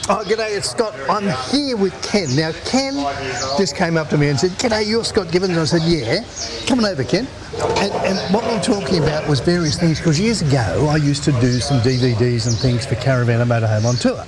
Oh, g'day, it's Scott. I'm here with Ken. Now, Ken just came up to me and said, "G'day, you're Scott Gibbons." I said, "Yeah." "Come on over, Ken." And what we were talking about was various things, because years ago I used to do some DVDs and things for Caravan and Motorhome on Tour.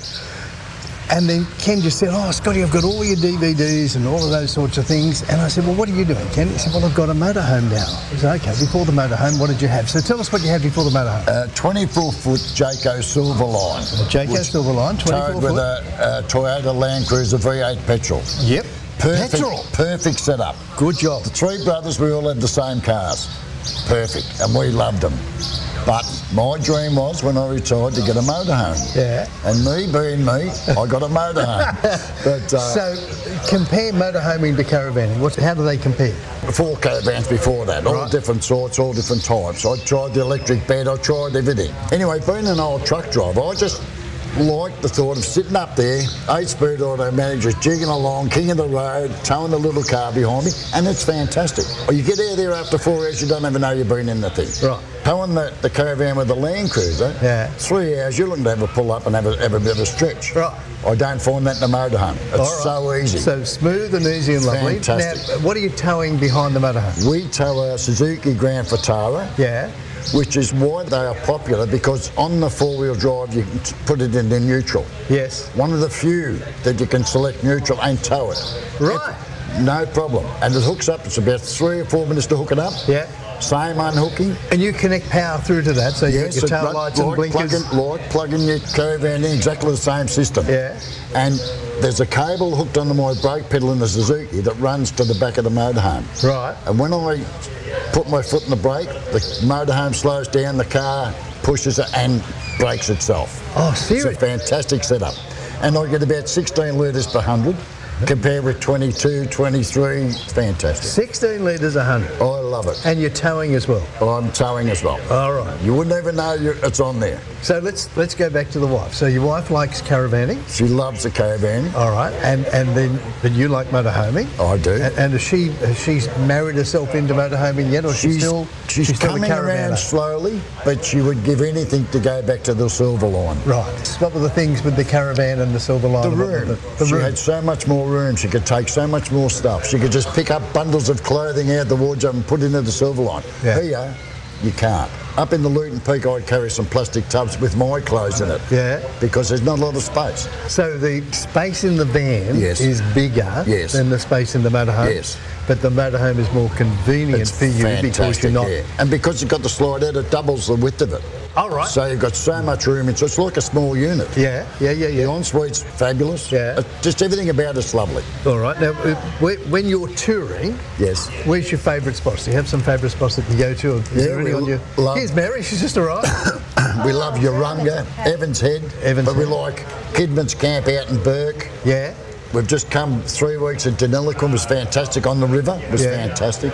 And then Ken just said, "Oh, Scotty, I've got all your DVDs and all of those sorts of things." And I said, "Well, what are you doing, Ken?" He said, "Well, I've got a motorhome now." I said, "Okay, before the motorhome, what did you have?" So tell us what you had before the motorhome. 24-foot Jayco Silverline. Jayco Silverline, 24 foot. With a Toyota Land Cruiser V8 petrol. Yep. Petrol. Perfect setup. Good job. The three brothers, we all had the same cars. Perfect. And we loved them. But my dream was, when I retired, to get a motorhome. Yeah. And me being me, I got a motorhome. But so compare motorhoming to caravanning. How do they compare? 4 caravans before that, all Right. different sorts, all different types. I tried the electric bed, I tried everything. Anyway, being an old truck driver, I just liked the thought of sitting up there, 8-speed automatic, just jigging along, king of the road, towing the little car behind me, and it's fantastic. Or you get out there after 4 hours, you don't even know you've been in the thing. Right. Towing the caravan with the Land Cruiser, Yeah. 3 hours, you're looking to have a pull up and have a bit of a stretch. Right. I don't find that in a motorhome. It's so easy. So smooth and easy and lovely. Fantastic. Now, what are you towing behind the motorhome? We tow a Suzuki Grand Vitara. Yeah. Which is why they are popular, because on the four-wheel drive you can put it into neutral. Yes. One of the few that you can select neutral and tow it. Right. No problem. And it hooks up, it's about 3 or 4 minutes to hook it up. Yeah. Same unhooking. And you connect power through to that, so you Yes, get your tail lights and blinkers. Plug in your caravan in, exactly the same system. Yeah. And there's a cable hooked onto my brake pedal in the Suzuki that runs to the back of the motorhome. Right. And when I put my foot in the brake, the motorhome slows down, the car pushes it and brakes itself. Oh, seriously? It's a fantastic setup. And I get about 16 litres per 100, compared with 22, 23, it's fantastic. 16 litres a 100. I love it. And you're towing as well? I'm towing as well. All right. You wouldn't even know it's on there. So let's go back to the wife. So your wife likes caravanning? She loves the caravan. All right. And then but you like motorhoming? I do. And has she's married herself into motorhoming yet, or she's still coming around slowly, but she would give anything to go back to the Silverline. Right. What were the things with the caravan and the Silverline? The room. She had so much more room. She could take so much more stuff. She could just pick up bundles of clothing out the wardrobe and put into the Silverline. Yeah. Here, you can't. Up in the Luton Peak, I'd carry some plastic tubs with my clothes in it. Yeah. Because there's not a lot of space. So the space in the van is bigger than the space in the motorhome. Yes. But the motorhome is more convenient for you because you're not. Yeah. And because you've got the slide out, it doubles the width of it. All right. So you've got so much room. It's like a small unit. Yeah. The ensuite's fabulous. Yeah. Just everything about it's lovely. All right. Now, when you're touring, yes, where's your favourite spots? Do you have some favourite spots that you go to? Or is there any on your... Here's Mary. She's just arrived. We love Urunga, Evans Head, but we like Kidman's Camp out in Burke. Yeah. We've just come 3 weeks at Deniliquin, was fantastic on the river, was fantastic.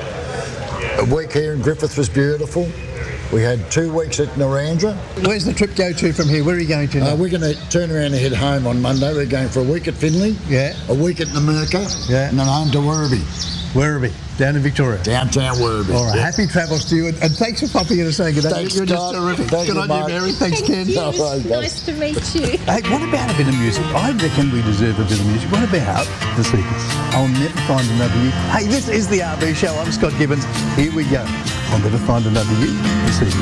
A week here in Griffith was beautiful. We had 2 weeks at Narrandera. Where's the trip go to from here? Where are you going to now? We're going to turn around and head home on Monday. We're going for a week at Finley, a week at Namurka, and then home to Werribee. Werribee, down in Victoria. Downtown Werribee. All right, happy travels to you, and thanks for popping in and saying good day. Thanks, You're Scott. just terrific. Thank Good you, on you, Mary. Thanks, Ken. Nice to meet you. Hey, what about a bit of music? I reckon we deserve a bit of music. What about The Seekers? I'll Never Find Another You. Hey, this is the RB Show. I'm Scott Gibbons. Here we go. I'll Never Find Another You. The Seekers.